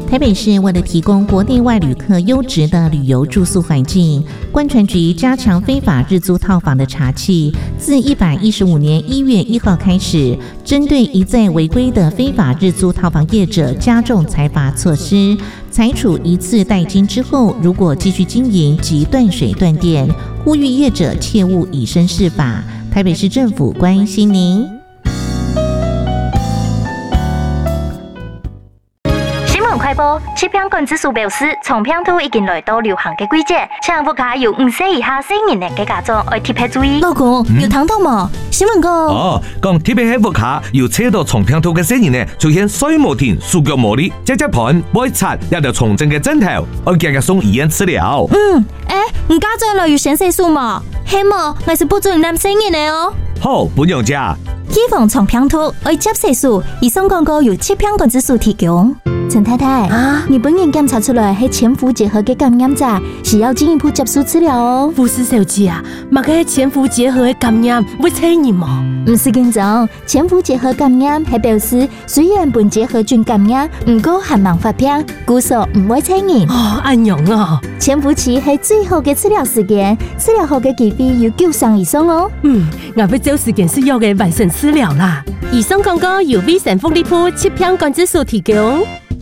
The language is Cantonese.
台北市为了提供国内外旅客优质的旅游住宿环境，观传局加强非法日租套房的查缉，自115年1月1号开始，针对一再违规的非法日租套房业者加重裁罚措施，裁处一次代金之后，如果继续经营即断水断电，呼吁业者切勿以身试法。台北市政府关心您。 快播，7香港指數表示，長片圖已經來到流行嘅季節，請屋企有5歲以下成年嘅家長要特別注意。 老公，有聽到冇？新聞講哦，講特別喺屋企要車到長片圖嘅成年呢，出現水無停、手腳無力、隻盤唔會擦，一條重症嘅枕頭，我日日送醫院治療。 唔家長來要先食素嘛？希望我是不准男成年嘅哦。 好，不用加。 預防長片圖要接食素，以上廣告由7香港指數提供。陳太太啊，你本人檢查出來係潛伏結核嘅感染者，需要進一步接受治療哦。 護士小姐啊，乜嘅潛伏結核嘅感染會傳染嗎？ 唔是緊張，潛伏結核感染係表示雖然本結核菌感染，唔過還冇發病，故所唔會傳染。 哦，安樣啊！ 潛伏期係最好嘅治療時間，治療後嘅機會有9成以上哦。 我要找時間需要嘅完成治療啦。以上廣告由衛生福利部7香港指數提供。